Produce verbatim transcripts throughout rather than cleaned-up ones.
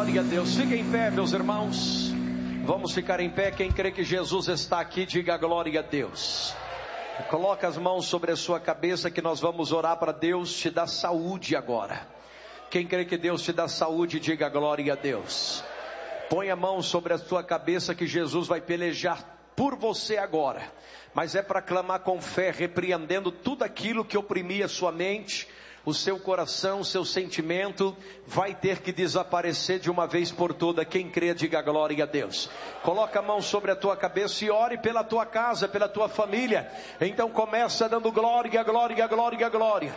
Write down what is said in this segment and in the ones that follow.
glória a Deus. Fiquem em pé, meus irmãos. Vamos ficar em pé. Quem crê que Jesus está aqui, diga glória a Deus. Coloca as mãos sobre a sua cabeça, que nós vamos orar para Deus te dar saúde agora. Quem crê que Deus te dá saúde, diga glória a Deus. Põe a mão sobre a sua cabeça, que Jesus vai pelejar por você agora. Mas é para clamar com fé, repreendendo tudo aquilo que oprimia sua mente, o seu coração, o seu sentimento, vai ter que desaparecer de uma vez por toda. Quem crê, diga glória a Deus. Coloca a mão sobre a tua cabeça e ore pela tua casa, pela tua família. Então começa dando glória, glória, glória, glória.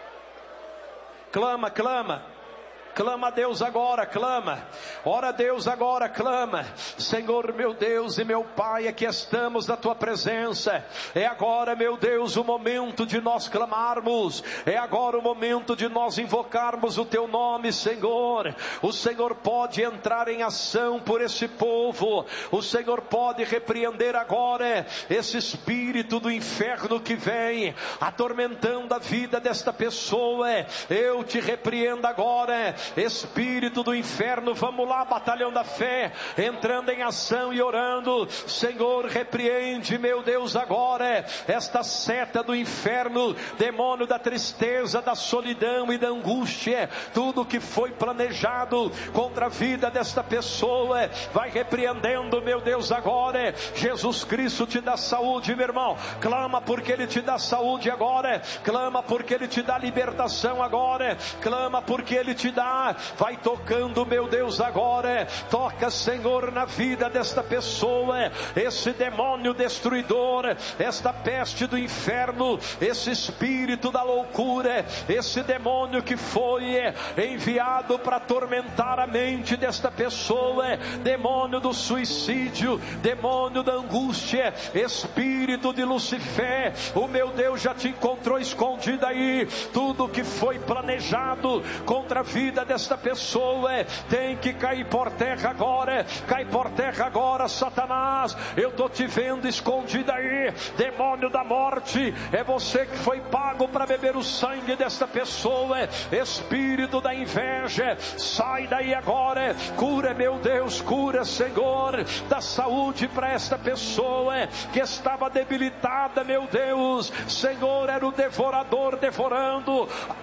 Clama, clama. Clama a Deus agora, clama. Ora a Deus agora, clama. Senhor meu Deus e meu Pai, aqui estamos na tua presença. É agora, meu Deus, o momento de nós clamarmos. É agora o momento de nós invocarmos o teu nome, Senhor. O Senhor pode entrar em ação por esse povo. O Senhor pode repreender agora esse espírito do inferno que vem atormentando a vida desta pessoa. Eu te repreendo agora, espírito do inferno. Vamos lá, batalhão da fé, entrando em ação e orando. Senhor, repreende, meu Deus, agora esta seta do inferno, demônio da tristeza, da solidão e da angústia. Tudo que foi planejado contra a vida desta pessoa, vai repreendendo, meu Deus, agora. Jesus Cristo te dá saúde, meu irmão. Clama porque Ele te dá saúde agora. Clama porque Ele te dá libertação agora. Clama porque Ele te dá. Vai tocando, meu Deus, agora. Toca, Senhor, na vida desta pessoa. Esse demônio destruidor, esta peste do inferno, esse espírito da loucura, esse demônio que foi enviado para atormentar a mente desta pessoa, demônio do suicídio, demônio da angústia, espírito de Lucifer, o meu Deus já te encontrou escondido aí. Tudo que foi planejado contra a vida desta pessoa tem que cair por terra agora. Cai por terra agora, Satanás. Eu estou te vendo escondido aí, demônio da morte. É você que foi pago para beber o sangue desta pessoa. Espírito da inveja, sai daí agora. Cura, meu Deus, cura, Senhor. Dá saúde para esta pessoa que estava debilitada, meu Deus. Senhor, era o devorador devorando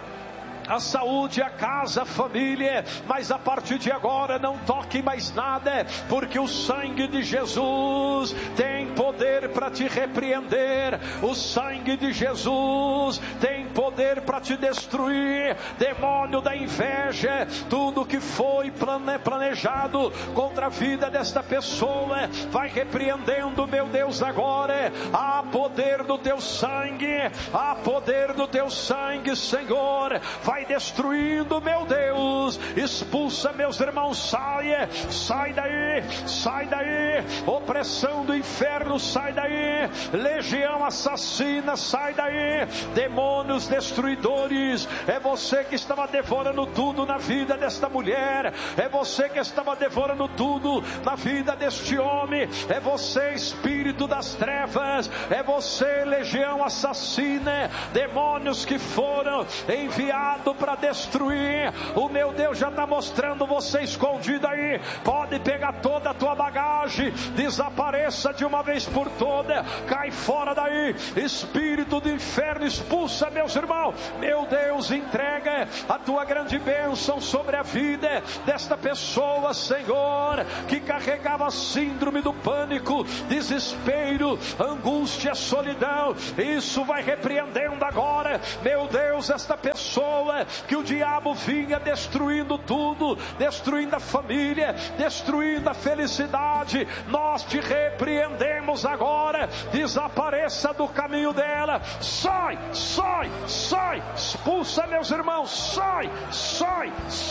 a saúde, a casa, a família, mas a partir de agora não toque mais nada, porque o sangue de Jesus tem poder para te repreender. O sangue de Jesus tem poder para te destruir. Demônio da inveja, tudo que foi planejado contra a vida desta pessoa, vai repreendendo, meu Deus, agora. Há poder do teu sangue, há poder do teu sangue, Senhor. Vai destruindo, meu Deus. Expulsa, meus irmãos, saia, sai daí, sai daí. Opressão do inferno, sai daí. Legião assassina, sai daí. Demônios destruidores, é você que estava devorando tudo na vida desta mulher, é você que estava devorando tudo na vida deste homem, é você, espírito das trevas, é você, legião assassina, demônios que foram enviados para destruir. O meu Deus já está mostrando você escondido aí. Pode pegar toda a tua bagagem, desapareça de uma vez por toda, cai fora daí. Espírito do inferno, expulsa, meus irmãos. Meu Deus, entrega a tua grande bênção sobre a vida desta pessoa, Senhor, que carregava síndrome do pânico, desespero, angústia, solidão. Isso vai repreendendo agora, meu Deus, esta pessoa que o diabo vinha destruindo tudo, destruindo a família, destruindo a felicidade. Nós te repreendemos agora. Desapareça do caminho dela. Sai, sai, sai. Expulsa, meus irmãos. Sai, sai,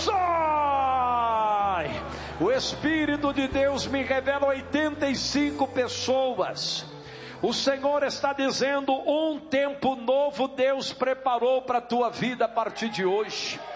sai. O Espírito de Deus me revela oitenta e cinco pessoas. O Senhor está dizendo: um tempo novo Deus preparou para a tua vida a partir de hoje.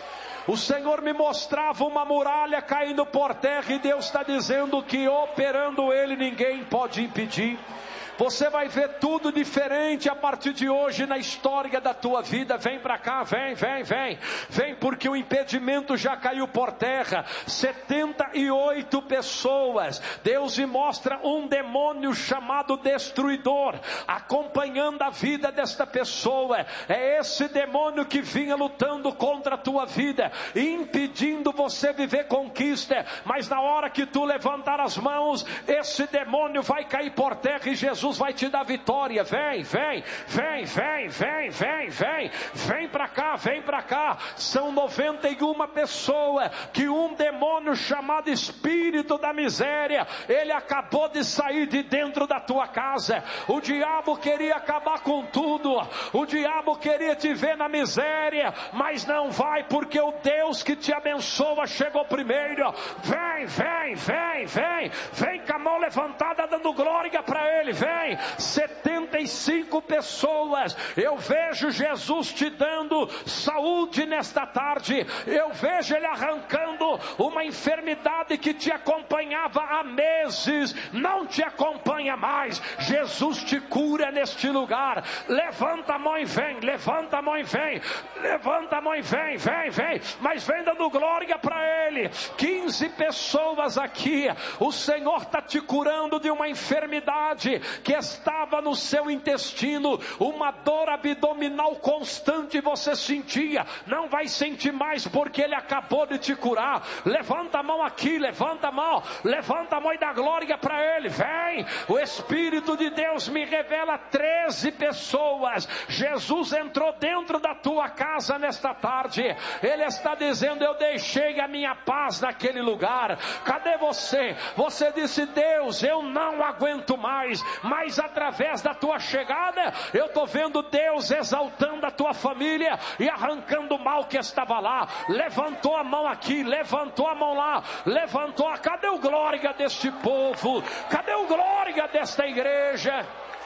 O Senhor me mostrava uma muralha caindo por terra, e Deus está dizendo que operando Ele ninguém pode impedir. Você vai ver tudo diferente a partir de hoje na história da tua vida. Vem para cá, vem, vem, vem. Vem, porque o impedimento já caiu por terra. setenta e oito pessoas. Deus me mostra um demônio chamado destruidor acompanhando a vida desta pessoa. É esse demônio que vinha lutando contra a tua vida, impedindo você viver conquista. Mas na hora que tu levantar as mãos, esse demônio vai cair por terra e Jesus vai te dar vitória. Vem, vem, vem, vem, vem, vem, vem, vem para cá, vem para cá. São noventa e uma pessoas que um demônio chamado espírito da miséria, ele acabou de sair de dentro da tua casa. O diabo queria acabar com tudo, o diabo queria te ver na miséria, mas não vai, porque o Deus que te abençoa chegou primeiro. Vem, vem, vem, vem, vem com a mão levantada dando glória para Ele. Vem, setenta e cinco pessoas. Eu vejo Jesus te dando saúde nesta tarde. Eu vejo Ele arrancando uma enfermidade que te acompanhava há meses, não te acompanha mais. Jesus te cura neste lugar. Levanta a mão e vem, levanta a mão e vem, levanta a mão e vem, vem, vem, mas vem dando glória para Ele. quinze pessoas aqui, o Senhor está te curando de uma enfermidade que estava no seu intestino, uma dor abdominal constante você sentia, não vai sentir mais, porque Ele acabou de te curar. Levanta a mão aqui, levanta a mão, levanta a mão e dá glória para Ele. Vem, o Espírito de Deus me revela treze pessoas. Jesus entrou dentro da tua casa nesta tarde. Ele está dizendo: eu deixei a minha paz naquele lugar. Cadê você? Você disse: Deus, eu não aguento mais, mas através da tua chegada, eu estou vendo Deus exaltando a tua família e arrancando o mal que estava lá. Levantou a mão aqui, levantou a mão lá, levantou a... Cadê o glória deste povo? Cadê o glória desta igreja?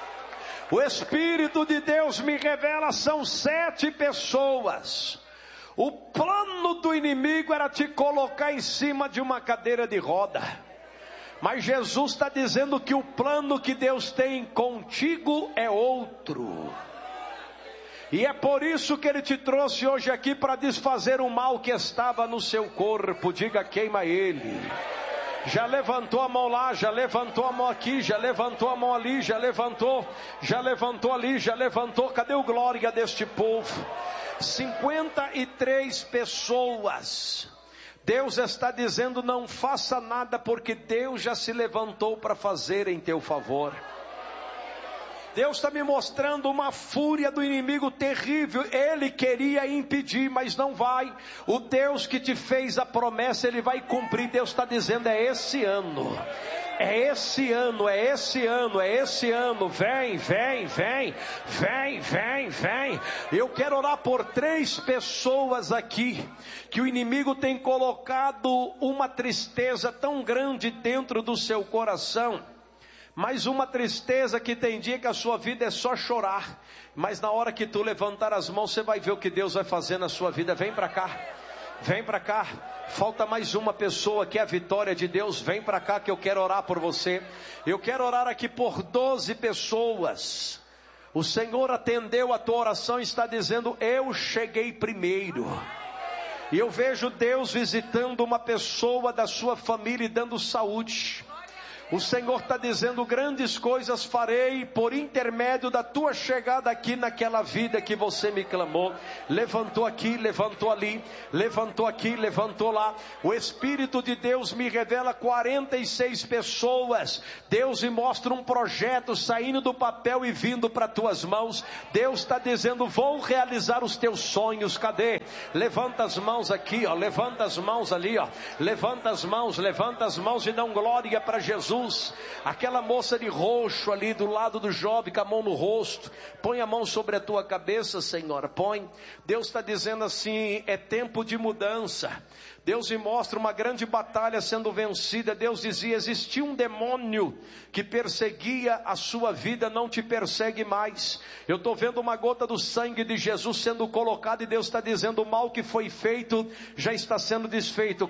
O Espírito de Deus me revela, são sete pessoas. O plano do inimigo era te colocar em cima de uma cadeira de roda, mas Jesus está dizendo que o plano que Deus tem contigo é outro. E é por isso que Ele te trouxe hoje aqui, para desfazer o mal que estava no seu corpo. Diga: queima ele. Já levantou a mão lá, já levantou a mão aqui, já levantou a mão ali, já levantou, já levantou ali, já levantou. Cadê o glória deste povo? cinquenta e três pessoas. Deus está dizendo: não faça nada, porque Deus já se levantou para fazer em teu favor. Deus está me mostrando uma fúria do inimigo terrível. Ele queria impedir, mas não vai. O Deus que te fez a promessa, Ele vai cumprir. Deus está dizendo: é esse ano, é esse ano, é esse ano, é esse ano. Vem, vem, vem, vem, vem, vem. Eu quero orar por três pessoas aqui, que o inimigo tem colocado uma tristeza tão grande dentro do seu coração. Mas uma tristeza que tem dia que a sua vida é só chorar. Mas na hora que tu levantar as mãos, você vai ver o que Deus vai fazer na sua vida. Vem para cá, vem para cá. Falta mais uma pessoa que é a vitória de Deus. Vem para cá que eu quero orar por você. Eu quero orar aqui por doze pessoas. O Senhor atendeu a tua oração e está dizendo: eu cheguei primeiro. E eu vejo Deus visitando uma pessoa da sua família e dando saúde. O Senhor está dizendo: grandes coisas farei por intermédio da tua chegada aqui naquela vida que você me clamou. Levantou aqui, levantou ali, levantou aqui, levantou lá. O Espírito de Deus me revela quarenta e seis pessoas. Deus me mostra um projeto saindo do papel e vindo para tuas mãos. Deus está dizendo: vou realizar os teus sonhos. Cadê? Levanta as mãos aqui, ó. Levanta as mãos ali, ó. Levanta as mãos, levanta as mãos e dá glória para Jesus. Jesus. Aquela moça de roxo ali do lado do jovem com a mão no rosto, põe a mão sobre a tua cabeça, Senhora, põe. Deus está dizendo assim, é tempo de mudança. Deus me mostra uma grande batalha sendo vencida. Deus dizia, existia um demônio que perseguia a sua vida, não te persegue mais. Eu estou vendo uma gota do sangue de Jesus sendo colocada, e Deus está dizendo, o mal que foi feito já está sendo desfeito.